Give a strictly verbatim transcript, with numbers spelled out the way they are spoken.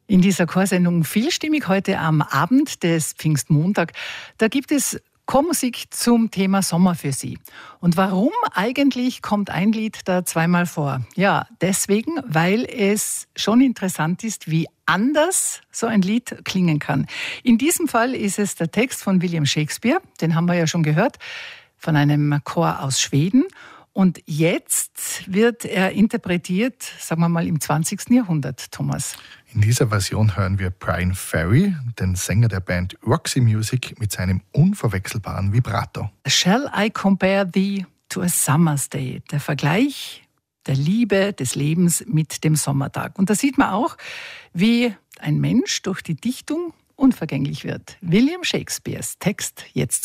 In dieser Chorsendung vielstimmig heute am Abend des Pfingstmontag, da gibt es Chormusik zum Thema Sommer für Sie. Und warum eigentlich kommt ein Lied da zweimal vor? Ja, deswegen, weil es schon interessant ist, wie anders so ein Lied klingen kann. In diesem Fall ist es der Text von William Shakespeare, den haben wir ja schon gehört, von einem Chor aus Schweden. Und jetzt wird er interpretiert, sagen wir mal, im zwanzigsten Jahrhundert, Thomas. In dieser Version hören wir Bryan Ferry, den Sänger der Band Roxy Music, mit seinem unverwechselbaren Vibrato. Shall I compare thee to a summer's day? Der Vergleich der Liebe, des Lebens mit dem Sommertag. Und da sieht man auch, wie ein Mensch durch die Dichtung unvergänglich wird. William Shakespeares Text jetzt